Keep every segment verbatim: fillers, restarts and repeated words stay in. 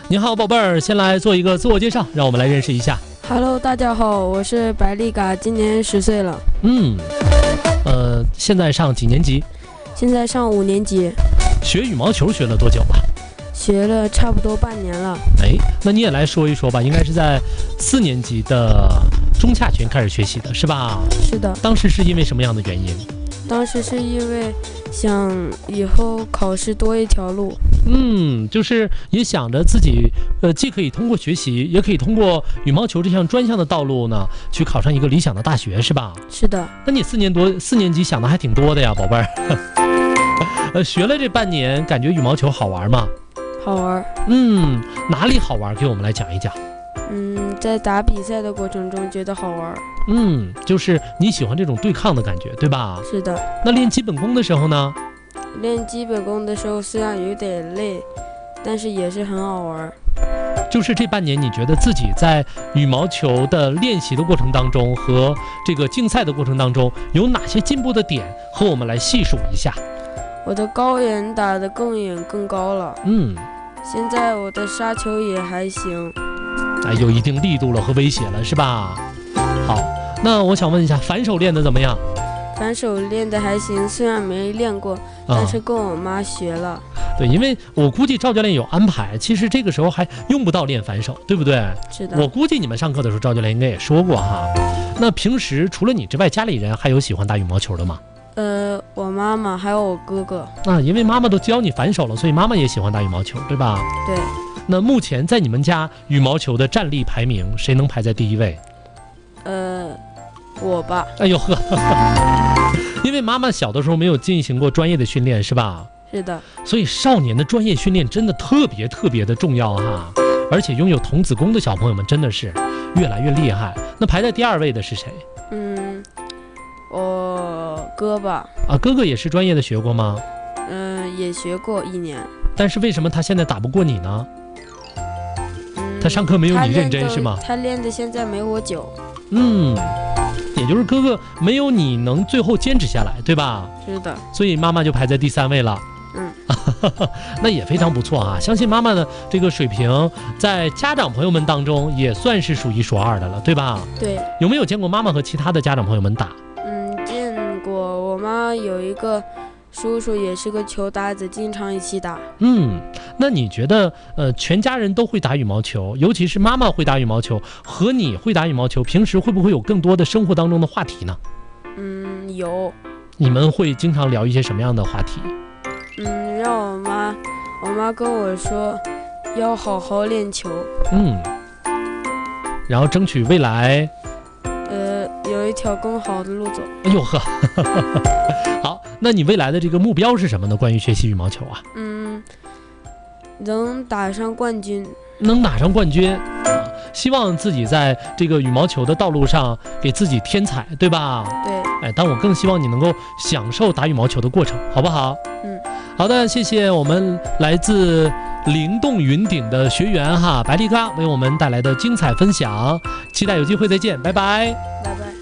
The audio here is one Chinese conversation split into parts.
你好，宝贝儿，先来做一个自我介绍，让我们来认识一下。 Hello， 大家好，我是白丽嘎，今年十岁了。 嗯，呃，现在上几年级？ 现在上五年级。 学羽毛球学了多久了？ 学了差不多半年了。 哎，那你也来说一说吧，应该是在四年级的中下旬开始学习的，是吧？ 是的。 当时是因为什么样的原因？ 当时是因为想以后考试多一条路。 嗯，就是也想着自己，呃，既可以通过学习，也可以通过羽毛球这项专项的道路呢，去考上一个理想的大学，是吧？ 是的。 那你四年多四年级想的还挺多的呀，宝贝儿。呃，学了这半年，感觉羽毛球好玩吗？ 好玩。 嗯，哪里好玩？给我们来讲一讲。 嗯，在打比赛的过程中觉得好玩。 嗯，就是你喜欢这种对抗的感觉，对吧？ 是的。 那练基本功的时候呢？ 练基本功的时候虽然有点累，但是也是很好玩。 就是这半年，你觉得自己在羽毛球的练习的过程当中和这个竞赛的过程当中，有哪些进步的点？和我们来细数一下。 我的高远打得更远更高了。 嗯， 现在我的杀球也还行。 哎，有一定力度了和威胁了，是吧？好，那我想问一下，反手练得怎么样？ 反手练得还行，虽然没练过，但是跟我妈学了。啊、 对，因为我估计赵教练有安排，其实这个时候还用不到练反手，对不对？ 是的。 我估计你们上课的时候，赵教练应该也说过哈。那平时除了你之外，家里人还有喜欢打羽毛球的吗？ 呃，我妈妈还有我哥哥。 啊，因为妈妈都教你反手了，所以妈妈也喜欢打羽毛球，对吧？ 对。 那目前在你们家羽毛球的战力排名，谁能排在第一位？ 呃，我吧。 哎呦呵，因为妈妈小的时候没有进行过专业的训练，是吧？ 是的。 所以少年的专业训练真的特别特别的重要哈，而且拥有童子功的小朋友们真的是越来越厉害。那排在第二位的是谁？ 嗯，我哥吧。 啊，哥哥也是专业的学过吗？ 嗯、呃，也学过一年。 但是为什么他现在打不过你呢？他上课没有你认真是吗？ 他练的现在没我久。 嗯，也就是哥哥没有你能最后坚持下来，对吧？ 是的。 所以妈妈就排在第三位了。 嗯， 那也非常不错啊！相信妈妈的这个水平，在家长朋友们当中也算是数一数二的了，对吧？ 对。 有没有见过妈妈和其他的家长朋友们打？ 嗯，见过。我妈有一个叔叔也是个球搭子，经常一起打。 嗯，那你觉得，呃，全家人都会打羽毛球，尤其是妈妈会打羽毛球，和你会打羽毛球，平时会不会有更多的生活当中的话题呢？ 嗯，有。 你们会经常聊一些什么样的话题？ 嗯，让我妈，我妈跟我说，要好好练球。 嗯，然后争取未来， 呃，有一条更好的路走。 哎呦呵。好，那你未来的这个目标是什么呢？关于学习羽毛球啊？ 嗯，能打上冠军。 能打上冠军，啊，希望自己在这个羽毛球的道路上给自己添彩，对吧？ 对。 哎，但我更希望你能够享受打羽毛球的过程，好不好？ 嗯， 好的，谢谢我们来自灵动云顶的学员哈，白丽嘎为我们带来的精彩分享，期待有机会再见，拜拜。 拜拜。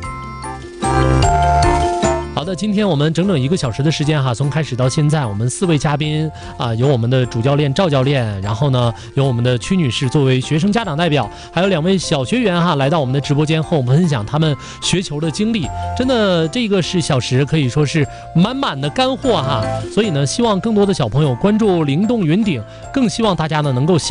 好的，今天我们整整一个小时的时间哈，从开始到现在，我们四位嘉宾啊，有我们的主教练赵教练，然后呢，有我们的曲女士作为学生家长代表，还有两位小学员哈，来到我们的直播间和我们分享他们学球的经历。真的，这个是小时可以说是满满的干货哈。所以呢，希望更多的小朋友关注灵动云顶，更希望大家呢能够享